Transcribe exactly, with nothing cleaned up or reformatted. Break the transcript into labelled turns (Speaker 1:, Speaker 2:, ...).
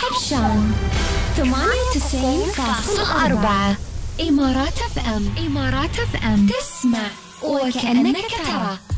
Speaker 1: حبشان ثمانية وتسعين فاصلة أربعة إمارات اف ام. إمارات اف ام، تسمع وكأنك ترى.